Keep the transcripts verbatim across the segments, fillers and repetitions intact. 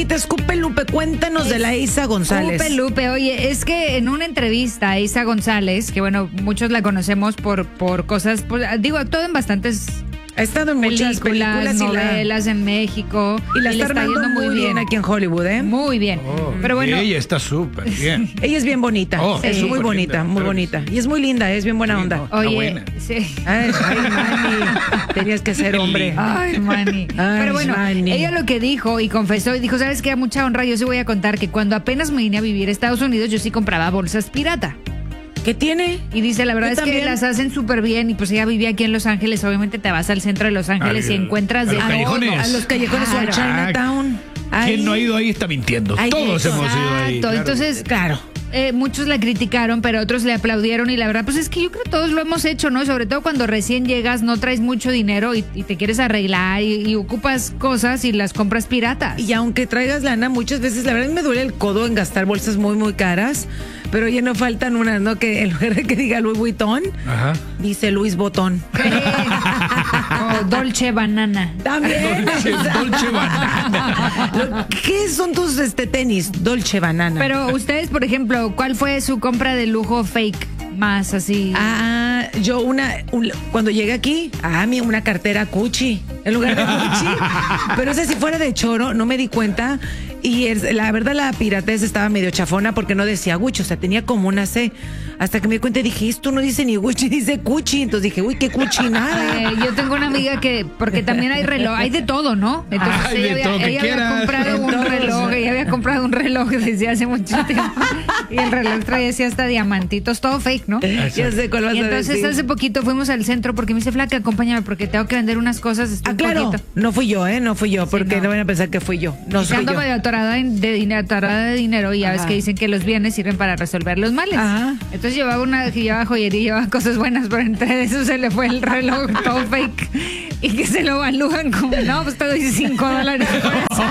chiquita Escupe Lupe, cuéntanos de la Isa González. Escupe Lupe, oye, es que en una entrevista a Isa González, que bueno, muchos la conocemos por, por cosas, por, digo, actuó en bastantes Ha estado en muchas películas, películas y la, novelas en México. y la está, le está armando yendo muy bien aquí en Hollywood, ¿eh? Muy bien. Oh, Pero bueno, y ella está súper bien. Ella es bien bonita, Oh, es sí. muy súper bonita, linda, muy pero- bonita. Y es muy linda, es bien buena Sí, onda. no. Está oye, buena. sí. Ay, ay, Manny, tenías que ser hombre. Ay, Manny. Ay, Pero bueno, Manny. ella lo que dijo y confesó y dijo, ¿sabes qué? A mucha honra, yo sí voy a contar que cuando apenas me vine a vivir a Estados Unidos, yo sí compraba bolsas pirata. ¿Qué tiene? Y dice, la verdad Yo es también. que las hacen súper bien y pues ella vivía aquí en Los Ángeles, obviamente te vas al centro de Los Ángeles Al- y encuentras a de los todo. callejones. A los callejones o a Claro. Chinatown. Ay, Quien no ha ido ahí está mintiendo. Ay, Todos hemos ido ahí. Exacto, claro. entonces, Claro. eh, muchos la criticaron, pero otros le aplaudieron y la verdad, pues es que yo creo que todos lo hemos hecho, ¿no? Sobre todo cuando recién llegas, no traes mucho dinero y, y te quieres arreglar y, y ocupas cosas y las compras piratas. Y aunque traigas lana, muchas veces, la verdad me duele el codo en gastar bolsas muy, muy caras, pero ya no faltan unas, ¿no? Que en lugar de que diga Louis Vuitton, Ajá. dice Luis Botón. O Dolce Banana. También. Dolce, Dolce Banana. Lo- ¿Qué son tus este, tenis? Dolce Banana. Pero ustedes, por ejemplo, ¿cuál fue su compra de lujo fake más así? Ah, yo una, un- cuando llegué aquí, ah, mi, una cartera Gucci, en lugar de Gucci. Pero ese si fuera de choro, no me di cuenta. Y es- la verdad la piratez estaba medio chafona porque no decía Gucci, o sea, tenía como una C. Hasta que me di cuenta y dije, esto no dice ni Gucci, dice Gucci. Entonces dije, uy, qué Gucci nada. Eh, yo tengo una amiga que, porque también hay reloj, hay de todo, ¿no? Entonces Hay ella, de había, todo que ella había quieras. comprado un Entonces- reloj, ella había comprado un reloj desde hace mucho tiempo. Y el reloj traía así hasta diamantitos, todo fake, ¿no? Ya sé cuál vas Y a entonces decir. hace poquito fuimos al centro porque me dice, flaca, acompáñame porque tengo que vender unas cosas. Estoy Ah, un claro, poquito. no fui yo, ¿eh? No fui yo, porque no. no van a pensar que fui yo. No Y soy ando yo. medio atorada en- de dinero, atorada de dinero y ya ves Ajá. que dicen que los bienes sirven para resolver los males. Ajá. Entonces llevaba una, llevaba joyería, llevaba cosas buenas, pero entre eso se le fue el reloj todo fake y que se lo evalúan como, no, pues te doy cinco dólares por eso.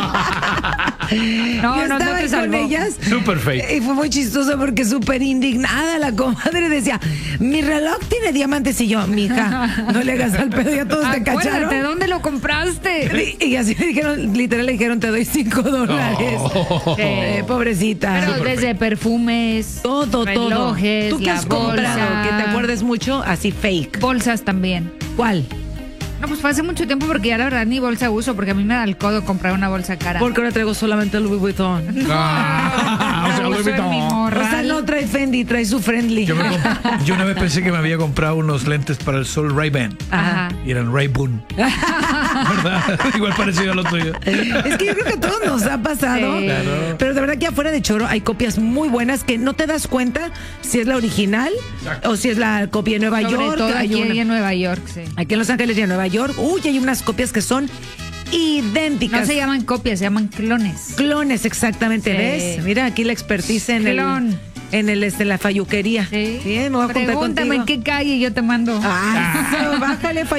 No, Yo no, no estaba te ahí salvó. con ellas. Super fake. Y fue muy chistoso porque súper indignada la comadre decía, mi reloj tiene diamantes y yo, mija, no le hagas al pedo, ya todos te Acuérdate, cacharon. ¿dónde lo compraste? Y, y así le dijeron, literal le dijeron, te doy cinco dólares. Oh. Eh, pobrecita. Pero Súper desde perfumes, todo, todo. relojes, ¿Tú qué la has comprado? bolsa. Que te acuerdes mucho, así fake. Bolsas también. ¿Cuál? No, pues fue hace mucho tiempo porque ya la verdad ni bolsa uso porque a mí me da el codo comprar una bolsa cara. Porque ahora traigo solamente Louis Vuitton. Ah, o sea, No, Louis uso en mi Vuitton. morral. O sea, no trae Fendi, trae su friendly. Yo, me comp- yo una vez pensé que me había comprado unos lentes para el sol Ray-Ban. Ajá. Y eran Ray-Boon. ¿Verdad? Igual parecido a lo tuyo. Es que yo creo que a todos nos ha pasado. Sí. Claro. Pero de verdad que afuera de Choro hay copias muy buenas que no te das cuenta si es la original Exacto. o si es la copia de Nueva Sobre York. todo Hay aquí una- en Nueva York, sí. aquí en Los Ángeles y en Nueva York. Uy, hay unas copias que son idénticas. No se llaman copias, se llaman clones. Clones, exactamente, Sí. ¿ves? Mira, aquí la expertise en el, Clon. en el este, en la falluquería. Sí. Bien, me voy a juntar Pregúntame contigo. en qué calle y yo te mando. Ah, eso, bájale,